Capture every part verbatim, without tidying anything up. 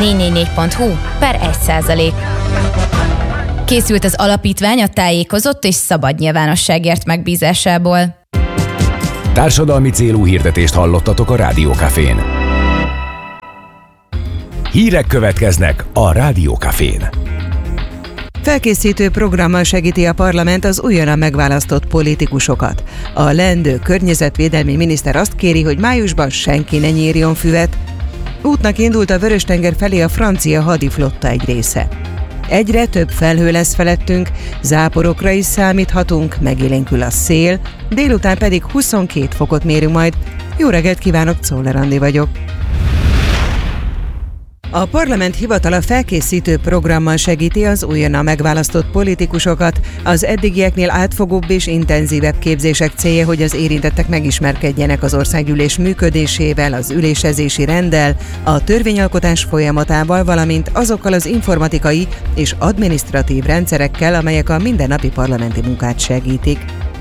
négy négy négy pont hu per egy százalék. Készült az alapítvány a tájékozott és szabad nyilvánosságért megbízásából. Társadalmi célú hirdetést hallottatok a Rádiókafén. Hírek következnek a Rádiókafén. Felkészítő programmal segíti a parlament az újonnan megválasztott politikusokat. A leendő környezetvédelmi miniszter azt kéri, hogy májusban senki ne nyírjon füvet. Útnak indult a Vörös-tenger felé a francia hadiflotta egy része. Egyre több felhő lesz felettünk, záporokra is számíthatunk, megélénkül a szél, délután pedig huszonkét fokot mérünk majd. Jó reggelt kívánok, Czoller Andi vagyok. A parlament hivatala felkészítő programmal segíti az újonnan megválasztott politikusokat. Az eddigieknél átfogóbb és intenzívebb képzések célja, hogy az érintettek megismerkedjenek az országgyűlés működésével, az ülésezési renddel, a törvényalkotás folyamatával, valamint azokkal az informatikai és adminisztratív rendszerekkel, amelyek a mindennapi parlamenti munkát segítik.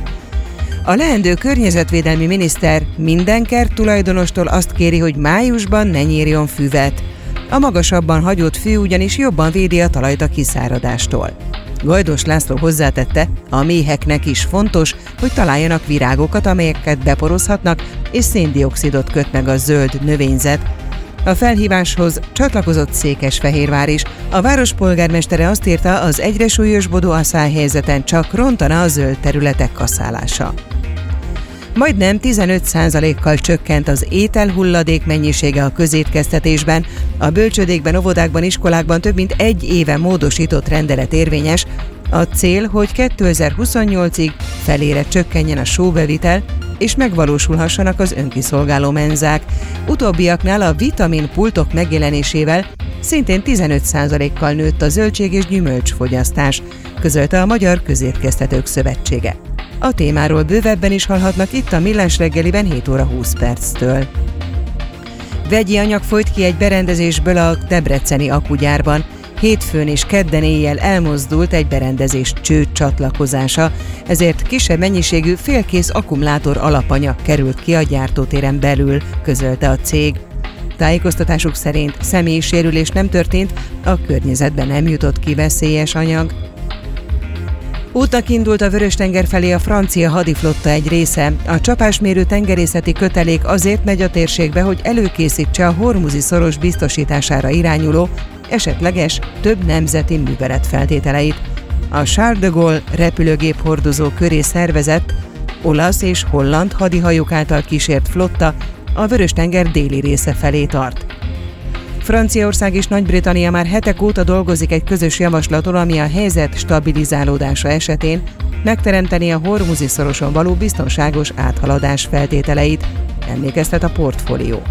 A leendő környezetvédelmi miniszter minden kert tulajdonostól azt kéri, hogy májusban ne nyírjon füvet. A magasabban hagyott fű ugyanis jobban védi a talajt a kiszáradástól. Gajdos László hozzátette, a méheknek is fontos, hogy találjanak virágokat, amelyeket beporozhatnak, és széndioxidot köt meg a zöld növényzet. A felhíváshoz csatlakozott Székesfehérvár is. A város polgármestere azt írta, az egyre súlyosbodó asszályhelyzeten csak rontana a zöld területek kaszálása. Majdnem tizenöt százalékkal csökkent az ételhulladék mennyisége a közétkeztetésben. A bölcsődékben, óvodákban, iskolákban több mint egy éve módosított rendelet érvényes. A cél, hogy kétezer-huszonnyolcig felére csökkenjen a sóbevitel, és megvalósulhassanak az önkiszolgáló menzák. Utóbbiaknál a vitaminpultok megjelenésével szintén tizenöt százalékkal nőtt a zöldség- és gyümölcsfogyasztás, közölte a Magyar Közétkeztetők Szövetsége. A témáról bővebben is hallhatnak itt a Millás reggeliben hét óra húsz perctől. Vegyi anyag folyt ki egy berendezésből a debreceni akugyárban. Hétfőn és kedden éjjel elmozdult egy berendezés cső csatlakozása, ezért kisebb mennyiségű félkész akkumulátor alapanyag került ki a gyártótéren belül, közölte a cég. Tájékoztatásuk szerint személyi sérülés nem történt, a környezetben nem jutott ki veszélyes anyag. Útnak indult a Vörös-tenger felé a francia hadiflotta egy része. A csapásmérő tengerészeti kötelék azért megy a térségbe, hogy előkészítse a Hormuzi szoros biztosítására irányuló, esetleges több nemzeti művelet feltételeit. A Charles de Gaulle repülőgép hordozó köré szervezett, olasz és holland hadihajók által kísért flotta a Vörös-tenger déli része felé tart. Franciaország és Nagy-Britannia már hetek óta dolgozik egy közös javaslaton, ami a helyzet stabilizálódása esetén megteremteni a Hormuzi szoroson való biztonságos áthaladás feltételeit, emlékeztet a Portfólió.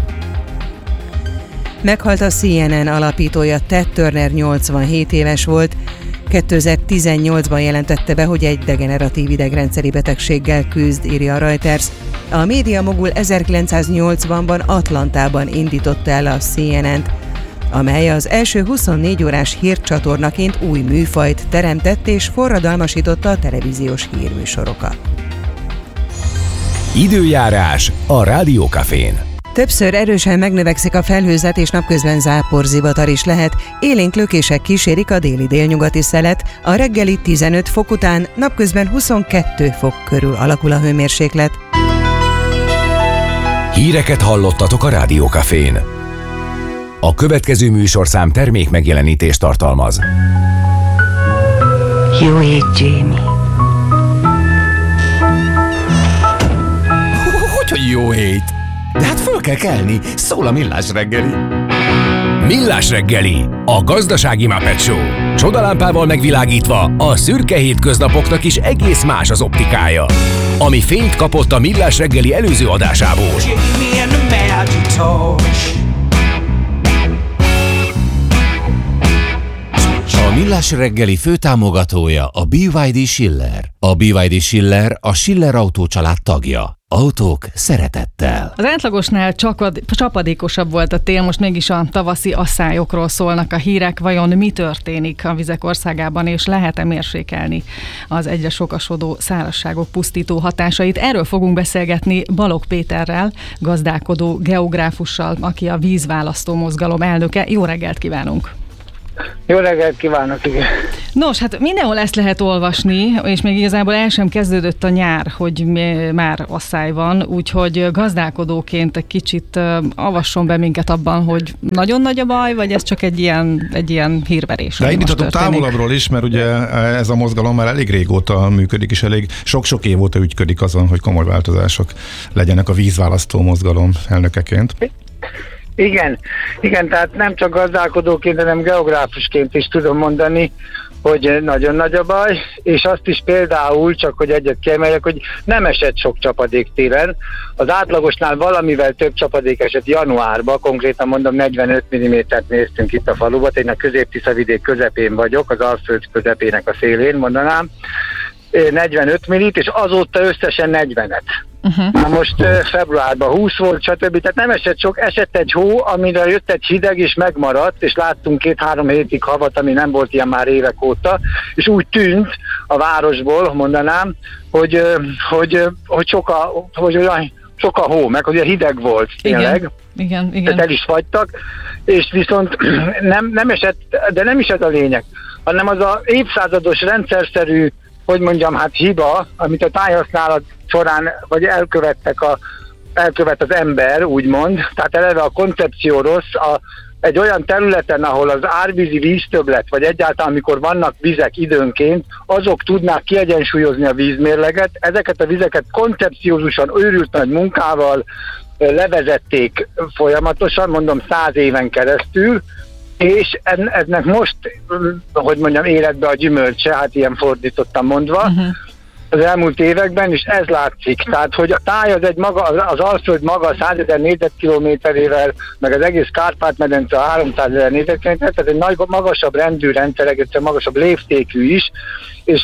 Meghalt a C N N alapítója, Ted Turner, nyolcvanhét éves volt. kétezer-tizennyolcban jelentette be, hogy egy degeneratív idegrendszeri betegséggel küzd, írja a Reuters. A médiamogul ezerkilencszáznyolcvanban Atlantában indította el a C N N-t, amely az első huszonnégy órás hírcsatornaként új műfajt teremtett és forradalmasította a televíziós hírműsorokat. Időjárás a Rádiókafén. Többször erősen megnövekszik a felhőzet, és napközben záporzivatar is lehet. Élénk lökések kísérik a déli délnyugati szelet. A reggeli tizenöt fok után napközben huszonkettő fok körül alakul a hőmérséklet. Híreket hallottatok a Rádiókafén. A következő műsorszám termék megjelenítést tartalmaz. Jó ég, Jamie. Hogy jó hét? De hát föl kell kelni, szól a Millás reggeli. Millás reggeli, a gazdasági Muppet Show. Csodalámpával megvilágítva, a szürke hétköznapoknak is egész más az optikája. Ami fényt kapott a Millás reggeli előző adásából. A Millás reggeli főtámogatója a bé vé dé Schiller. A bé vé dé Schiller a Schiller Autó család tagja. Autók szeretettel. Az átlagosnál csakad, csapadékosabb volt a tél, most mégis a tavaszi asszályokról szólnak a hírek. Vajon mi történik a vizek országában, és lehet-e mérsékelni az egyre sokasodó szárazságok pusztító hatásait? Erről fogunk beszélgetni Balogh Péterrel, gazdálkodó geográfussal, aki a vízválasztó mozgalom elnöke. Jó reggelt kívánunk! Jó reggelt kívánok, igen. Nos, hát mindenhol ezt lehet olvasni, és még igazából el sem kezdődött a nyár, hogy már asszály van, úgyhogy gazdálkodóként egy kicsit avasson be minket abban, hogy nagyon nagy a baj, vagy ez csak egy ilyen, egy ilyen hírverés. De indíthatunk távolabbról is, mert ugye ez a mozgalom már elég régóta működik, és elég sok-sok év óta ügyködik azon, hogy komoly változások legyenek a vízválasztó mozgalom elnökeként. Igen, igen, tehát nem csak gazdálkodóként, hanem geográfusként is tudom mondani, hogy nagyon nagy a baj, és azt is például, csak hogy egyet kiemeljek, hogy nem esett sok csapadék télen. Az átlagosnál valamivel több csapadék esett januárban, konkrétan mondom negyvenöt millimétert néztünk itt a faluban, én a Közép-Tiszavidék közepén vagyok, az Alföld közepének a szélén mondanám, negyvenöt millit, és azóta összesen negyvenet. Uh-huh. Na most februárban húsz volt, stb. Tehát nem esett sok, esett egy hó, amire jött egy hideg, és megmaradt, és láttunk két-három hétig havat, ami nem volt ilyen már évek óta, és úgy tűnt a városból, mondanám, hogy, hogy, hogy, sok, a, hogy olyan sok a hó, meg hogy a hideg volt tényleg. Igen, igen, igen. Tehát el is fagytak, és viszont nem, nem esett, de nem is ez a lényeg, hanem az a évszázados rendszerszerű, hogy mondjam, hát hiba, amit a tájhasználat során, vagy elkövettek a, elkövet az ember, úgymond, tehát eleve a koncepció rossz, a, egy olyan területen, ahol az árvízi víztöbblet, vagy egyáltalán amikor vannak vizek időnként, azok tudnák kiegyensúlyozni a vízmérleget, ezeket a vizeket koncepciózusan, őrült nagy munkával levezették folyamatosan, mondom száz éven keresztül, és ennek most, hogy mondjam, életbe a gyümölcse, hát ilyen fordítottan mondva, uh-huh. az elmúlt években, és ez látszik. Tehát, hogy a táj az egy maga, az Alföld maga százezer négyzetkilométerével, meg az egész Kárpát-medence a háromszázezer négyzetkilométer, tehát egy nagy, magasabb rendű rendszer, egészen magasabb léptékű is, és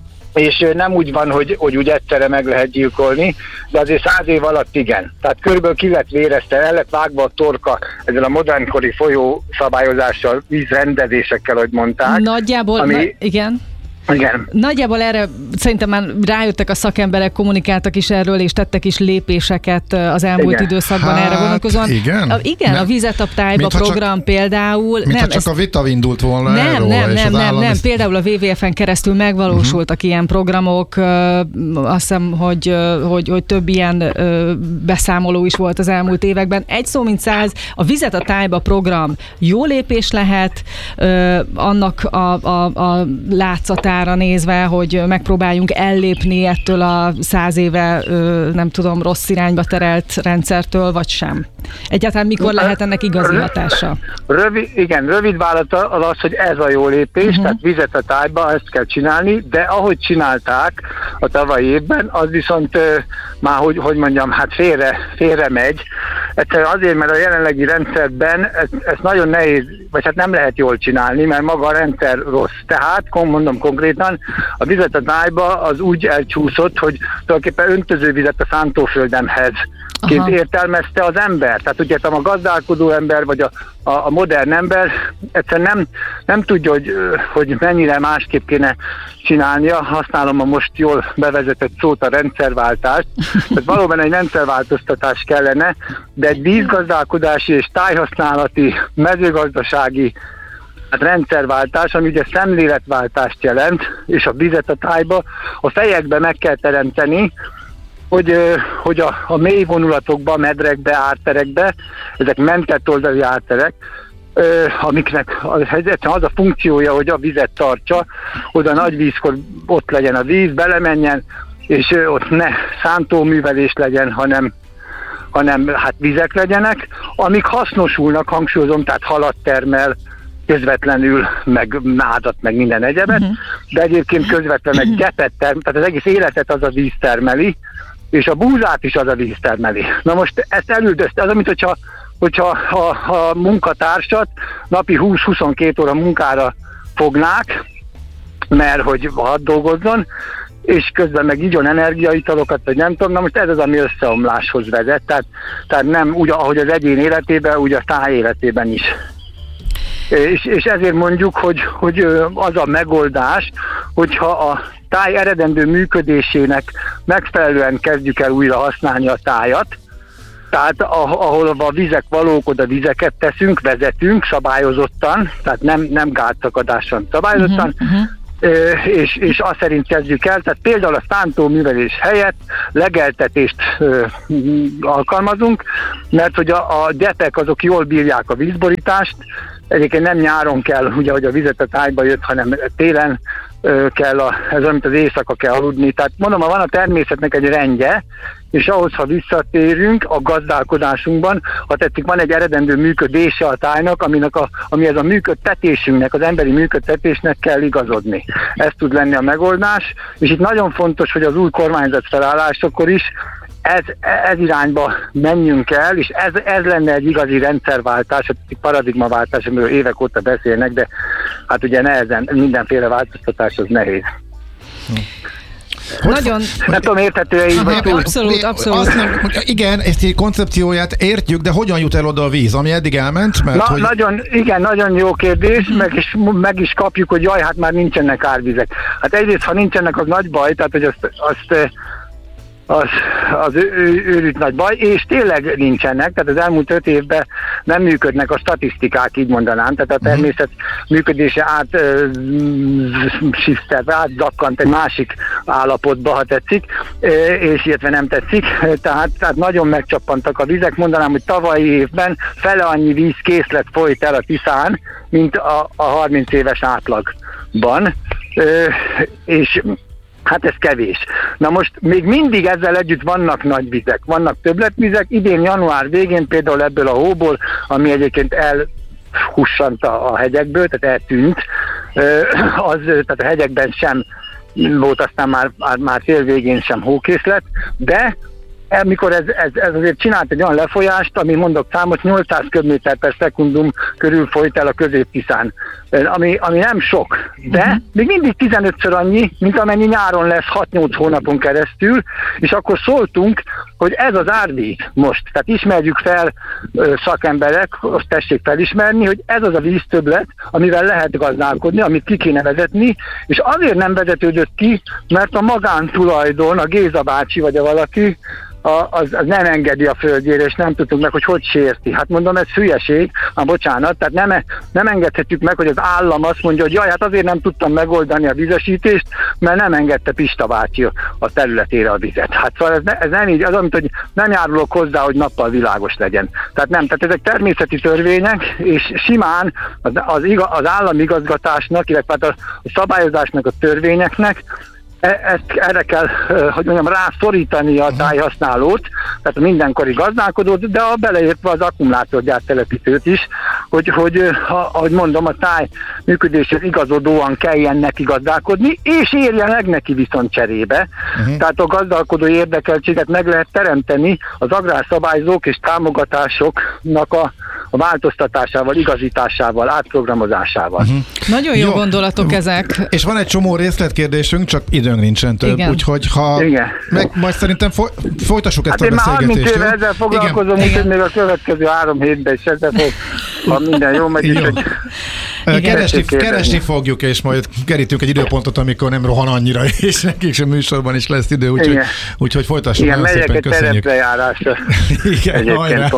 és nem úgy van, hogy, hogy úgy egyszerre meg lehet gyilkolni, de azért száz év alatt igen. Tehát körülbelül ki lett vérezte, el lett vágva a torka ezzel a modernkori folyó szabályozással, vízrendezésekkel, hogy mondták. Nagyjából, ami, na, igen. Igen. Nagyjából erre szerintem már rájöttek a szakemberek, kommunikáltak is erről, és tettek is lépéseket az elmúlt igen. időszakban hát, erre vonatkozóan. Igen? A, igen, nem. A Vizet a tájba program csak, például. Mintha csak ezt, a vita indult volna nem, erről. Nem, nem, nem, nem. Ezt... Például a dupla vé vé ef-en keresztül megvalósultak uh-huh. ilyen programok. Azt hiszem, hogy, hogy, hogy több ilyen beszámoló is volt az elmúlt években. Egy szó mint száz, a Vizet a tájba program jó lépés lehet, annak a, a, a látszatára nézve, hogy megpróbáljunk ellépni ettől a száz éve, nem tudom, rossz irányba terelt rendszertől, vagy sem? Egyáltalán mikor lehet ennek igazi hatása? Rövid, igen, rövid válasz az az, hogy ez a jó lépés, uh-huh. tehát Vizet a tájba, ezt kell csinálni, de ahogy csinálták a tavalyi évben, az viszont már, hogy, hogy mondjam, hát félre, félre megy. Egyszerűen azért, mert a jelenlegi rendszerben ezt, ezt nagyon nehéz, vagy hát nem lehet jól csinálni, mert maga a rendszer rossz. Tehát, mondom konkrétan, a Vizet a tájba az úgy elcsúszott, hogy tulajdonképpen öntözővizet a szántóföldemhez ként értelmezte az ember. Tehát ugye a gazdálkodó ember, vagy a, a, a modern ember egyszerűen nem, nem tudja, hogy, hogy mennyire másképp kéne csinálnia. Használom a most jól bevezetett szót, a rendszerváltást. Tehát valóban egy rendszerváltoztatás kellene, de egy vízgazdálkodási és tájhasználati, mezőgazdasági hát rendszerváltás, ami ugye szemléletváltást jelent, és a Vizet a tájba a fejekbe meg kell teremteni, hogy, hogy a, a mély vonulatokba, medrekbe, árterekbe, ezek mentett oldali árterek, amiknek az, az a funkciója, hogy a vizet tartsa, oda nagy vízkor ott legyen a víz, belemenjen, és ott ne szántóművelés legyen, hanem, hanem hát vizek legyenek, amik hasznosulnak, hangsúlyozom, tehát halat termel, közvetlenül, meg nádat, meg minden egyebet, uh-huh. de egyébként közvetlenül meg gyepet termel, tehát az egész életet az a víz termeli, és a búzát is az a víz termeli. Na most ezt elüldözte, az, amit hogyha, hogyha a, a munkatársat napi húsz-huszonkettő óra munkára fognák, mert hogy hadd dolgozzon, és közben meg igyon energiaitalokat, vagy nem tudom, na most ez az, ami összeomláshoz vezet, tehát, tehát nem úgy, ahogy az egyén életében, úgy a táj életében is. És, és ezért mondjuk, hogy, hogy az a megoldás, hogyha a táj eredendő működésének megfelelően kezdjük el újra használni a tájat, tehát ahol a vizek valók, oda vizeket teszünk, vezetünk szabályozottan, tehát nem, nem gátszakadáson szabályozottan, uh-huh. és, és azt szerint kezdjük el, tehát például a szántóművelés helyett legeltetést ö, alkalmazunk, mert hogy a, a gyepek azok jól bírják a vízborítást, egyébként nem nyáron kell, ugye, hogy a vizet a tájba jött, hanem télen ö, kell, a, ez olyan, mint az éjszaka kell aludni. Tehát mondom, van a természetnek egy rendje, és ahhoz, ha visszatérünk a gazdálkodásunkban, ha tetszik, van egy eredendő működése a tájnak, aminek a, ami ez a működtetésünknek, az emberi működtetésnek kell igazodni. Ez tud lenni a megoldás, és itt nagyon fontos, hogy az új kormányzat felállásakor is Ez, ez irányba menjünk el, és ez, ez lenne egy igazi rendszerváltás, egy paradigmaváltás, amiről évek óta beszélnek, de hát ugye nehezen, mindenféle változtatás az nehéz. Hogy Nagyon. Nem tudom, érthető így vagy túl. Abszolút, abszolút. Azt nem, igen, ezt a koncepcióját értjük, de hogyan jut el oda a víz, ami eddig elment? Mert Na, hogy... nagyon, igen, nagyon jó kérdés, meg is, meg is kapjuk, hogy jaj, hát már nincsenek árvizek. Hát egyrészt, ha nincsenek, az nagy baj, tehát hogy azt, azt az, az ő, ő, őrült nagy baj, és tényleg nincsenek, tehát az elmúlt öt évben nem működnek a statisztikák, így mondanám, tehát a természet működése átsiftet, átzakkant egy másik állapotba, ha tetszik, és illetve nem tetszik, tehát, tehát nagyon megcsappantak a vizek, mondanám, hogy tavalyi évben fele annyi vízkészlet folyt el a Tiszán, mint a, a harminc éves átlagban, és hát ez kevés. Na most még mindig ezzel együtt vannak nagy vizek, vannak többletvizek. Idén január végén például ebből a hóból, ami egyébként elhussant a hegyekből, tehát eltűnt, az, tehát a hegyekben sem volt aztán már, már tél végén sem hókészlet, de amikor ez, ez, ez azért csinált egy olyan lefolyást, ami mondok számot, nyolcszáz köbméter per szekundum körül folyt el a Közép-Tiszán, ami, ami nem sok, de uh-huh. még mindig tizenötször annyi, mint amennyi nyáron lesz hat-nyolc hónapon keresztül, és akkor szóltunk, hogy ez az árvíz most, tehát ismerjük fel ö, szakemberek, azt tessék felismerni, hogy ez az a víztöbblet, amivel lehet gazdálkodni, amit ki kéne vezetni, és azért nem vezetődött ki, mert a magántulajdon, a Géza bácsi vagy a valaki, A, az, az nem engedi a földjére, és nem tudtunk meg, hogy hogy sérti. Hát mondom, ez hülyeség, ah, bocsánat, tehát nem, nem engedhetjük meg, hogy az állam azt mondja, hogy jaj, hát azért nem tudtam megoldani a vizesítést, mert nem engedte Pista bácsi a területére a vizet. Hát szóval ez, ne, ez nem így, az amit, hogy nem járulok hozzá, hogy nappal világos legyen. Tehát nem, tehát ezek természeti törvények, és simán az, az, iga, az államigazgatásnak, illetve a, a szabályozásnak, a törvényeknek ezt, erre kell, hogy mondjam, rászorítani a tájhasználót, tehát a mindenkori gazdálkodót, de a beleértve az akkumulátorgyár telepítőt is, hogy, hogy ha, ahogy mondom, a táj működéshez igazodóan kelljen neki gazdálkodni, és érjen meg neki viszont cserébe. Uh-huh. Tehát a gazdálkodói érdekeltséget meg lehet teremteni az agrárszabályzók és támogatásoknak a a változtatásával, igazításával, átprogramozásával. Uh-huh. Nagyon jó, jó gondolatok ezek. És van egy csomó részletkérdésünk, csak időnk nincsen több, igen. Úgyhogy ha meg, majd szerintem foly, folytassuk ezt hát a beszélgetést. Hát én már harminc éve ezzel foglalkozom, úgyhogy még a következő három hétben is ezzel fog, ha minden jó megy. Jó. Hogy keresni, keresni fogjuk, és majd kerítünk egy időpontot, amikor nem rohan annyira, és nekik sem műsorban is lesz idő, úgyhogy, úgyhogy folytassuk. Igen, megyek egy tereprejárásra. Igen, hajrá.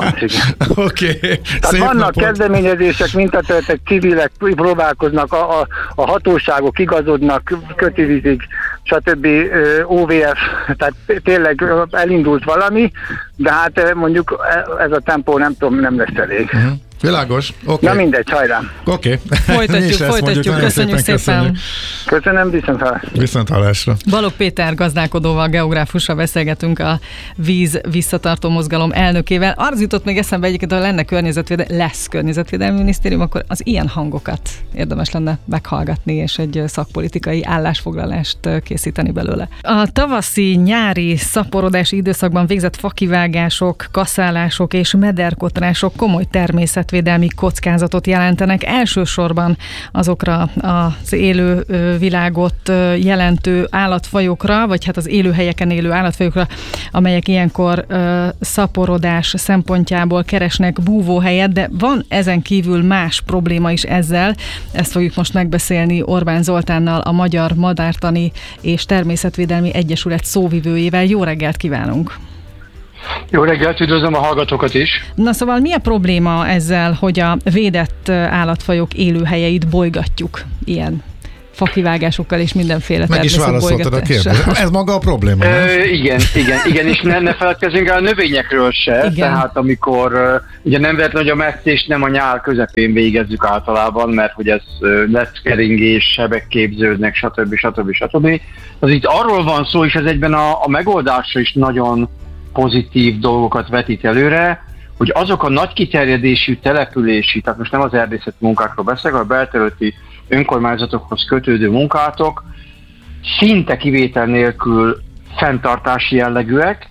Oké. Tehát vannak napot. Kezdeményezések, mintaterületek, civilek próbálkoznak, a, a, a hatóságok igazodnak, Kötivízig, stb. ó vé ef, tehát tényleg elindult valami, de hát mondjuk ez a tempó nem tudom, nem lesz elég. Uh-huh. Világos. Okay. Na mindegy, hajrá. Oké. Okay. Folytatjuk, folytatjuk. Köszönjük szépen. szépen. Köszönöm, viszonthallásra. Viszonthallásra. Balogh Péter gazdálkodóval, geográfussal beszélgetünk, a víz visszatartó mozgalom elnökével. Arra jutott még eszembe egyébként, ha lenne környezetvédelmi, lesz környezetvédelmi minisztérium, akkor az ilyen hangokat érdemes lenne meghallgatni, és egy szakpolitikai állásfoglalást készíteni belőle. A tavaszi-nyári szaporodási időszakban végzett fakivágások, kaszálások és mederkotrások komoly természet természetvédelmi kockázatot jelentenek, elsősorban azokra az élő világot jelentő állatfajokra, vagy hát az élőhelyeken élő állatfajokra, amelyek ilyenkor szaporodás szempontjából keresnek búvóhelyet, de van ezen kívül más probléma is ezzel. Ezt fogjuk most megbeszélni Orbán Zoltánnal, a Magyar Madártani és Természetvédelmi Egyesület szóvivőjével. Jó reggelt kívánunk! Jó reggelt, üdvözlöm a hallgatókat is! Na szóval mi a probléma ezzel, hogy a védett állatfajok élőhelyeit bolygatjuk ilyen fakivágásokkal és mindenféle természetbolygatással? Meg is válaszoltad a kérdést. Ez maga a probléma, nem? Ö, igen, igen, igen, és ne, ne feledkezzünk el a növényekről se, igen. Tehát amikor ugye nem véletlen, hogy a metszést nem a nyár közepén végezzük általában, mert hogy ez leckeringés, sebek képződnek, stb. stb. stb. Az itt arról van szó, és ez egyben a, a megoldásra is nagyon pozitív dolgokat vetít előre, hogy azok a nagy kiterjedésű települési, tehát most nem az erdészeti munkákról beszélek, a belterületi önkormányzatokhoz kötődő munkátok szinte kivétel nélkül fenntartási jellegűek,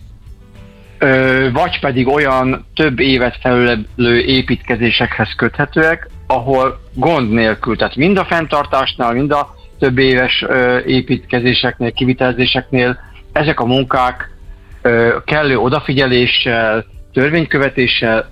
vagy pedig olyan több évet felülő építkezésekhez köthetőek, ahol gond nélkül, tehát mind a fenntartásnál, mind a több éves építkezéseknél, kivitelezéseknél ezek a munkák kellő odafigyeléssel, törvénykövetéssel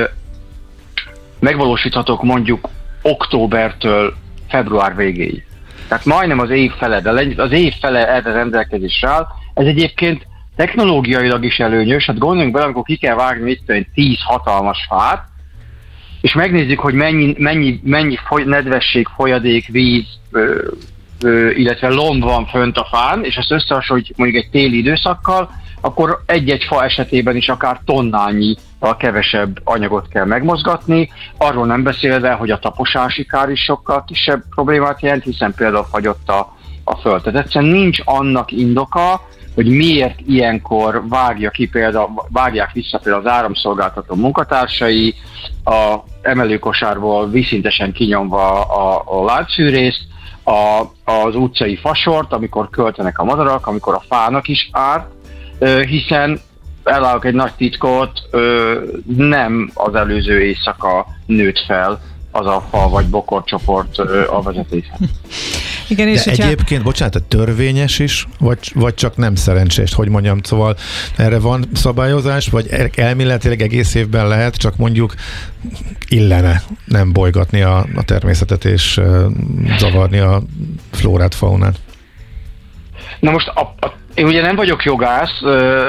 megvalósíthatók mondjuk októbertől február végéig. Tehát majdnem az év fele, de az év fele erre rendelkezésre áll. Ez egyébként technológiailag is előnyös, hát gondoljunk bele, amikor ki kell vágni itt tíz hatalmas fát, és megnézzük, hogy mennyi, mennyi, mennyi foly, nedvesség, folyadék, víz, ö, ö, illetve lomb van fönt a fán, és ezt összehasonlítjuk mondjuk egy téli időszakkal, akkor egy-egy fa esetében is akár tonnányi a kevesebb anyagot kell megmozgatni, arról nem beszélve, hogy a taposási kár is sokkal kisebb problémát jelent, hiszen például fagyott a, a föld. Tehát egyszerűen nincs annak indoka, hogy miért ilyenkor vágja ki például, vágják vissza például az áramszolgáltató munkatársai, a emelőkosárból vízszintesen kinyomva a, a láncfűrészt, a, az utcai fasort, amikor költenek a madarak, amikor a fának is árt, hiszen elárulok egy nagy titkot, nem az előző éjszaka nőtt fel az a fa vagy bokorcsoport a vezetéshez. Igen, és de hogyha... egyébként, bocsánat, a törvényes is, vagy, vagy csak nem szerencsés, hogy mondjam, szóval erre van szabályozás, vagy elméletileg egész évben lehet, csak mondjuk illene nem bolygatni a, a természetet és uh, zavarni a flórát, faunát. Na most a, a, én ugye nem vagyok jogász,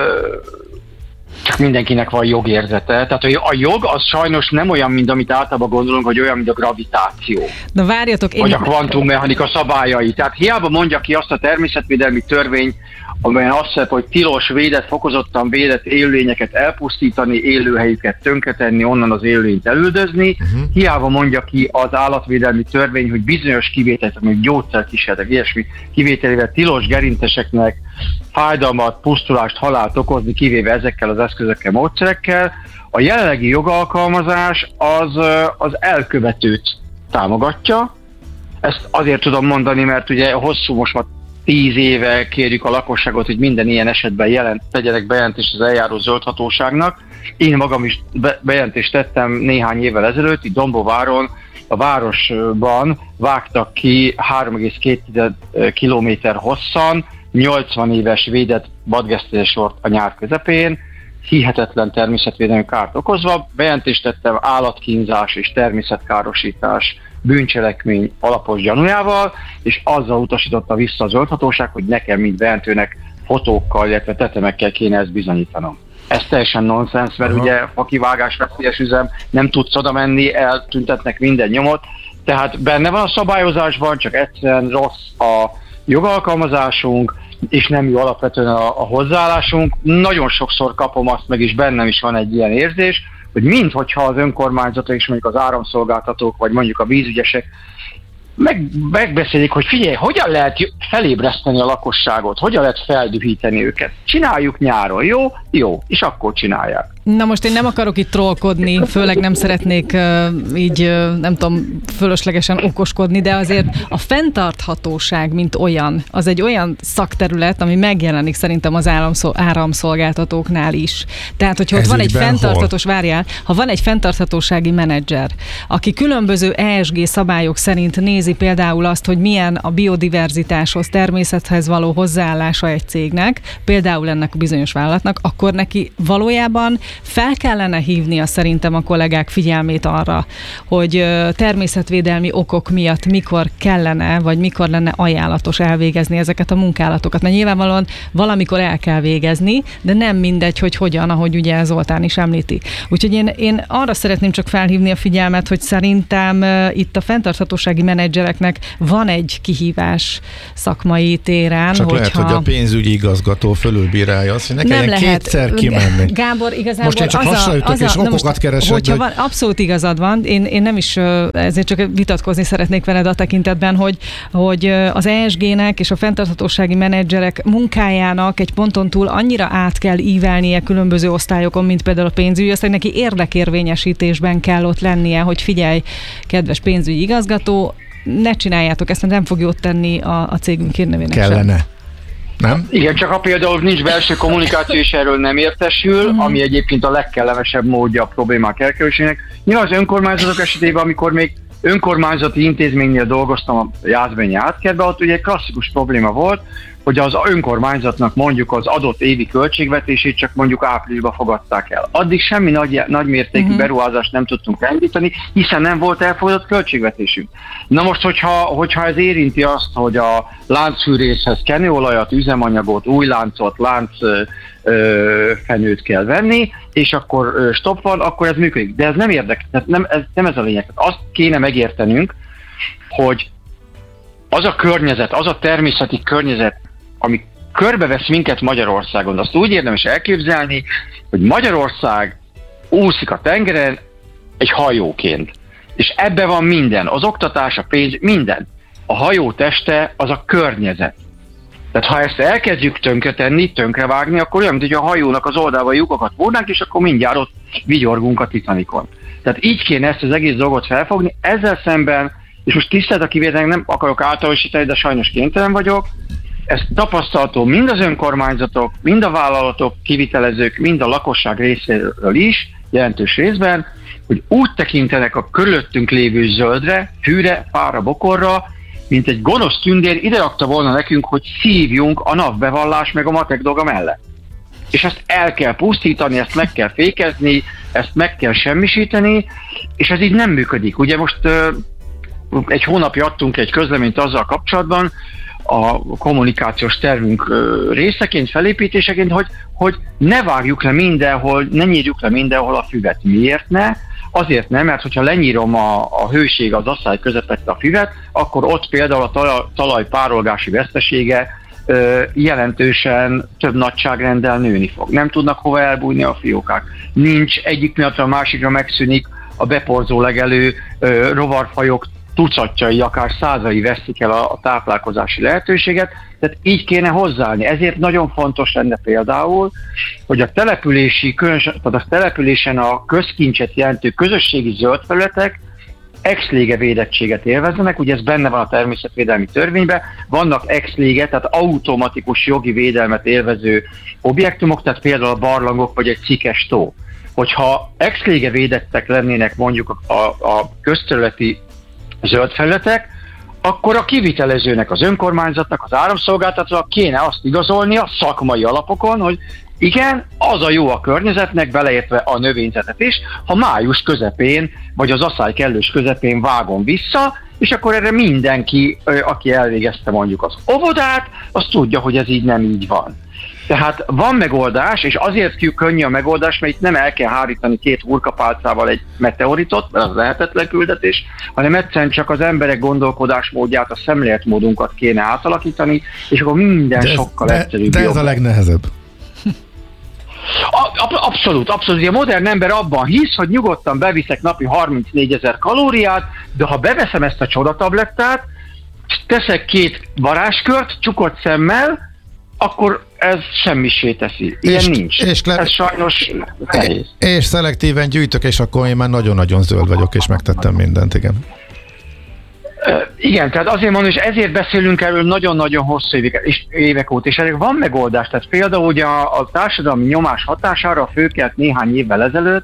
csak mindenkinek van jogérzete. Tehát a jog az sajnos nem olyan, mint amit általában gondolunk, hogy olyan, mint a gravitáció. Na várjatok, én... Vagy a kvantummechanika szabályai. Tehát hiába mondja ki azt a természetvédelmi törvény, amelyen azt szerep, hogy tilos, védett, fokozottan védett élőlényeket elpusztítani, élőhelyüket tönkretenni, onnan az élőlényt elüldözni. Uh-huh. Hiába mondja ki az állatvédelmi törvény, hogy bizonyos kivételek, még gyógyszerkísérletek, ilyesmi kivételével tilos gerinceseknek fájdalmat, pusztulást, halált okozni, kivéve ezekkel az eszközökkel, módszerekkel. A jelenlegi jogalkalmazás az, az elkövetőt támogatja. Ezt azért tudom mondani, mert ugye hosszú, most már tíz éve kérjük a lakosságot, hogy minden ilyen esetben jelent, tegyenek bejelentést az eljáró zöldhatóságnak. Én magam is be, bejelentést tettem néhány évvel ezelőtt, itt Dombováron, a városban vágtak ki három egész két kilométer hosszan, nyolcvan éves védett vadgeszteléssort a nyár közepén, hihetetlen természetvédelmi kárt okozva. Bejelentést tettem állatkínzás és természetkárosítás bűncselekmény alapos gyanújával, és azzal utasította vissza a zöldhatóság, hogy nekem, mint bejelentőnek fotókkal, illetve tetemekkel kéne ezt bizonyítanom. Ez teljesen nonsens, mert Aha. ugye fakivágás veszélyes üzem, nem tudsz oda menni, eltüntetnek minden nyomot, tehát benne van a szabályozásban, csak egyszerűen rossz a jogalkalmazásunk, és nem jó alapvetően a, a hozzáállásunk. Nagyon sokszor kapom azt meg, és bennem is van egy ilyen érzés, hogy minthogyha az önkormányzatok és mondjuk az áramszolgáltatók, vagy mondjuk a vízügyesek meg, megbeszélik, hogy figyelj, hogyan lehet felébreszteni a lakosságot, hogyan lehet feldühíteni őket. Csináljuk nyáron, jó? Jó, és akkor csinálják. Na most én nem akarok itt trollkodni, főleg nem szeretnék uh, így, uh, nem tudom, fölöslegesen okoskodni, de azért a fenntarthatóság, mint olyan, az egy olyan szakterület, ami megjelenik szerintem az áramszolgáltatóknál is. Tehát, hogyha ott van egy fenntarthatós, várjál, ha van egy fenntarthatósági menedzser, aki különböző E S G szabályok szerint nézi például azt, hogy milyen a biodiverzitáshoz, természethez való hozzáállása egy cégnek, például ennek a bizonyos vállalatnak, akkor neki valójában fel kellene hívnia szerintem a kollégák figyelmét arra, hogy természetvédelmi okok miatt mikor kellene, vagy mikor lenne ajánlatos elvégezni ezeket a munkálatokat. Mert nyilvánvalóan valamikor el kell végezni, de nem mindegy, hogy hogyan, ahogy ugye Zoltán is említi. Úgyhogy én, én arra szeretném csak felhívni a figyelmet, hogy szerintem itt a fenntarthatósági menedzsereknek van egy kihívás szakmai téren. Csak lehet, hogy a pénzügyi igazgató fölülbírálja azt, hogy ne kelljen kétszer kimenni. Gábor, igazából most én csak hasonlítok és okokat keresek. Hogyha hogy... van, abszolút igazad van, én, én nem is, ezért csak vitatkozni szeretnék veled a tekintetben, hogy, hogy az E S G-nek és a fenntarthatósági menedzserek munkájának egy ponton túl annyira át kell ívelnie különböző osztályokon, mint például a pénzügyi, aztán neki érdekérvényesítésben kell ott lennie, hogy figyelj, kedves pénzügyi igazgató, ne csináljátok ezt, nem fog jót tenni a, a cégünk hírnevének sem. Kellene. Nem? Igen, csak ha például nincs belső kommunikáció, és erről nem értesül, mm. ami egyébként a legkellemesebb módja a problémák elkerülésének. Nyilván az önkormányzatok esetében, amikor még önkormányzati intézménynél dolgoztam a Jászbényi átkertben, ott ugye egy klasszikus probléma volt, hogy az önkormányzatnak mondjuk az adott évi költségvetését csak mondjuk áprilisban fogadták el. Addig semmi nagy, nagy mértékű uh-huh. beruházást nem tudtunk elindítani, hiszen nem volt elfogadott költségvetésünk. Na most, hogyha, hogyha ez érinti azt, hogy a láncfűrészhez kenőolajat, üzemanyagot, új láncot, lánc ö, ö, fenőt kell venni, és akkor ö, stop van, akkor ez működik. De ez nem érdekes, nem ez, nem ez a lényeg. Azt kéne megértenünk, hogy az a környezet, az a természeti környezet, ami körbevesz minket Magyarországon, azt úgy érdemes elképzelni, hogy Magyarország úszik a tengeren egy hajóként. És ebbe van minden, az oktatás, a pénz, minden. A hajó teste az a környezet. Tehát ha ezt elkezdjük tönkretenni, tönkrevágni, akkor olyan, mint hogy a hajónak az oldalba lyukokat fúrnánk, és akkor mindjárt ott vigyorgunk a Titanicon. Tehát így kéne ezt az egész dolgot felfogni, ezzel szemben, és most tisztelt a kivételnek nem akarok általánosítani, de sajnos kénytelen vagyok, ez tapasztalható mind az önkormányzatok, mind a vállalatok, kivitelezők, mind a lakosság részéről is, jelentős részben, hogy úgy tekintenek a körülöttünk lévő zöldre, fűre, fára, bokorra, mint egy gonosz tündér ide rakta volna nekünk, hogy szívjunk a napbevallás meg a matek dolga mellett. És ezt el kell pusztítani, ezt meg kell fékezni, ezt meg kell semmisíteni, és ez így nem működik. Ugye most egy hónapja adtunk egy közleményt azzal kapcsolatban, a kommunikációs tervünk részeként, felépítéseként, hogy, hogy ne vágjuk le mindenhol, ne nyírjuk le mindenhol a füvet. Miért ne? Azért nem, mert hogyha lenyírom a, a hőség az asszály közepette a füvet, akkor ott például a talaj, talaj párolgási vesztesége ö, jelentősen több nagyságrenddel nőni fog. Nem tudnak hova elbújni a fiókák. Nincs, egyik pillanatra a másikra megszűnik a beporzó legelő ö, rovarfajok tucatjai, akár százai veszik el a, a táplálkozási lehetőséget, tehát így kéne hozzáállni. Ezért nagyon fontos lenne például, hogy a települési, tehát a településen a közkincset jelentő közösségi zöld felületek ex lege védettséget élveznek, ugye ez benne van a természetvédelmi törvényben, vannak ex lege, tehát automatikus jogi védelmet élvező objektumok, tehát például a barlangok vagy egy cikes tó. Hogyha ex lege védettek lennének mondjuk a, a, a közterületi zöld felületek, akkor a kivitelezőnek, az önkormányzatnak, az áramszolgáltatónak kéne azt igazolnia szakmai alapokon, hogy igen, az a jó a környezetnek, beleértve a növényzetet is, ha május közepén, vagy az asszály kellős közepén vágom vissza, és akkor erre mindenki, aki elvégezte mondjuk az óvodát, az tudja, hogy ez így nem így van. Tehát van megoldás, és azért könnyű a megoldás, mert itt nem el kell hárítani két hurkapálcával egy meteoritot, mert az lehetetlen küldetés, hanem egyszerűen csak az emberek gondolkodásmódját, a szemléletmódunkat kéne átalakítani, és akkor minden de ez, sokkal de, egyszerűbb. De ez jobb. A legnehezebb. A, abszolút, abszolút. A modern ember abban hisz, hogy nyugodtan beviszek napi harmincnégyezer kalóriát, de ha beveszem ezt a csodatablettát, teszek két varázskört, csukott szemmel, akkor ez semmisé teszi. Ilyen és, nincs. És le... Ez sajnos nehéz. És szelektíven gyűjtök, és akkor én már nagyon-nagyon zöld vagyok, és megtettem mindent, igen. Igen, tehát azért mondom, és ezért beszélünk erről nagyon-nagyon hosszú évek, és évek óta, és erre van megoldás. Tehát például ugye a, a társadalmi nyomás hatására a Főkert néhány évvel ezelőtt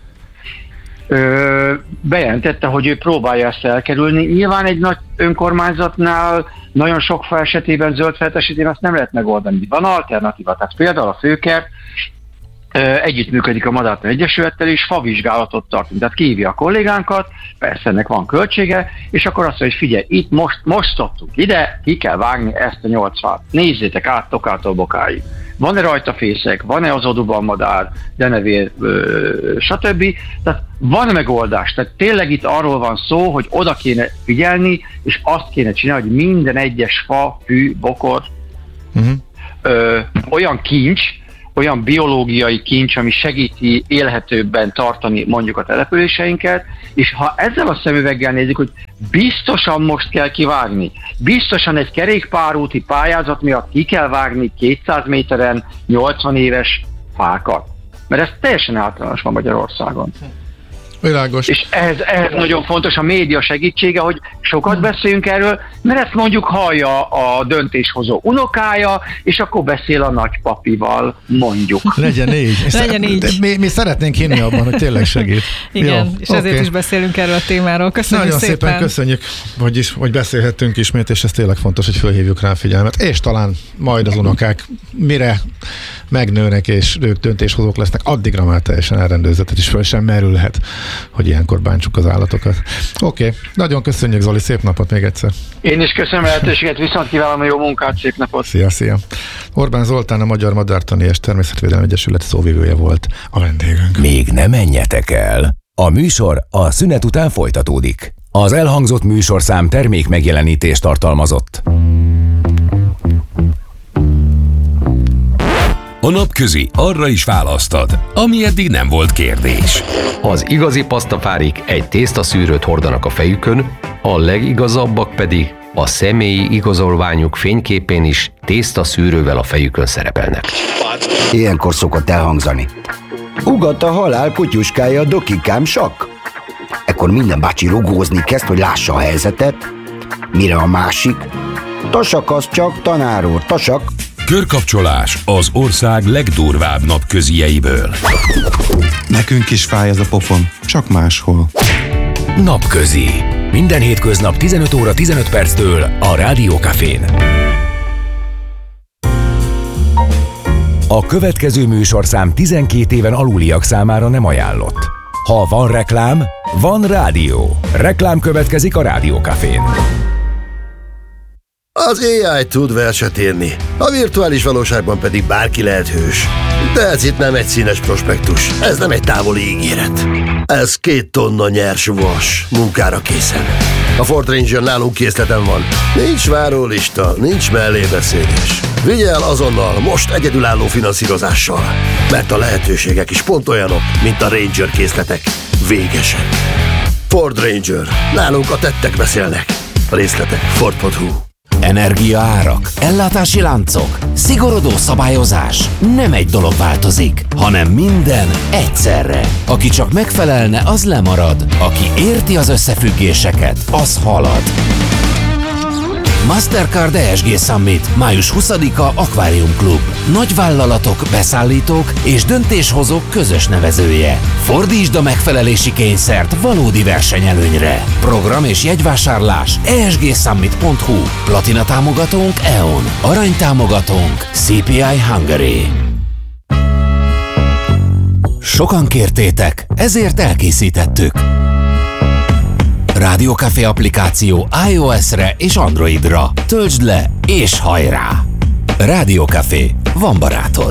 ö, bejelentette, hogy ő próbálja ezt elkerülni. Nyilván egy nagy önkormányzatnál nagyon sok fa esetében, zöld felület esetében ezt nem lehet megoldani. Van alternatíva, tehát például a Főkert együttműködik a Madártan Egyesülettel, és favizsgálatot tartunk. Tehát kihívja a kollégánkat, persze ennek van költsége, és akkor azt mondja, hogy figyelj, itt most, most szoktunk ide, ki kell vágni ezt a nyolc fát. Nézzétek át Tokától Bokáig. Van-e rajta fészek, van-e az oduban madár, denevér, stb. Tehát van megoldás. Tehát tényleg itt arról van szó, hogy oda kéne figyelni, és azt kéne csinálni, hogy minden egyes fa, fű, bokor uh-huh. ö, olyan kincs, olyan biológiai kincs, ami segíti élhetőbben tartani mondjuk a településeinket, és ha ezzel a szemüveggel nézzük, hogy biztosan most kell kivágni, biztosan egy kerékpárúti pályázat miatt ki kell vágni kétszáz méteren nyolcvan éves fákat. Mert ez teljesen általános van Magyarországon. Világos. És ehhez, ehhez nagyon fontos a média segítsége, hogy sokat beszéljünk erről, mert ezt mondjuk hallja a döntéshozó unokája, és akkor beszél a nagypapival, mondjuk. Legyen így. Legyen így. Mi, mi szeretnénk hinni abban, hogy tényleg segít. Igen, jó, és ezért okay. is beszélünk erről a témáról. Köszönjük nagyon szépen. szépen köszönjük, hogy, is, hogy beszélhettünk ismét, és ez tényleg fontos, hogy fölhívjuk rá a figyelmet. És talán majd az unokák mire megnőnek, és ők döntéshozók lesznek, addigra már teljesen elrendőzetet is föl sem merülhet, hogy ilyenkor bántsuk az állatokat. Oké, okay. Nagyon köszönjük, Zoli, szép napot még egyszer. Én is köszönöm a lehetőséget, viszont kívánom a jó munkát, szép napot. Szia, szia. Orbán Zoltán, a Magyar Madártani és Természetvédelmi Egyesület szóvivője volt a vendégünk. Még ne menjetek el! A műsor a szünet után folytatódik. Az elhangzott műsorszám termék megjelenítést tartalmazott. A Napközi arra is választad, ami eddig nem volt kérdés. Az igazi pasztafárik egy tésztaszűrőt hordanak a fejükön, a legigazabbak pedig a személyi igazolványuk fényképén is tésztaszűrővel a fejükön szerepelnek. Ilyenkor szokott elhangzani: ugat a halál kutyuskája, dokikám sakk. Ekkor minden bácsi rugózni kezd, hogy lássa a helyzetet, mire a másik: tasak az csak, tanár úr, tasak. Körkapcsolás az ország legdurvább napközieiből. Nekünk is fáj ez a pofon, csak máshol. Napközi. Minden hétköznap tizenöt óra tizenöt perctől a Rádió Cafén. A következő műsorszám tizenkét éven aluliak számára nem ajánlott. Ha van reklám, van rádió. Reklám következik a Rádió Cafén. Az á i tud verset írni, a virtuális valóságban pedig bárki lehet hős. De ez itt nem egy színes prospektus, ez nem egy távoli ígéret. Ez két tonna nyers vas, munkára készen. A Ford Ranger nálunk készleten van. Nincs várólista, nincs mellébeszélés. Vigye el azonnal, most egyedülálló finanszírozással, mert a lehetőségek is pont olyanok, mint a Ranger készletek. Végesen. Ford Ranger. Nálunk a tettek beszélnek. A részletek Ford pont hu. Energiaárak, ellátási láncok, szigorodó szabályozás. Nem egy dolog változik, hanem minden egyszerre. Aki csak megfelelne, az lemarad. Aki érti az összefüggéseket, az halad. Mastercard e es gé Summit, május huszadika, Aquarium Club. Nagyvállalatok, beszállítók és döntéshozók közös nevezője. Fordítsd a megfelelési kényszert valódi versenyelőnyre. Program és jegyvásárlás e es gé summit pont hu. Platina támogatónk e on. Arany támogatónk cé pé i Hungary. Sokan kértétek, ezért elkészítettük. Rádió Café applikáció iOS-re és Androidra. Töltsd le és hajrá! Rádió Café, van barátod.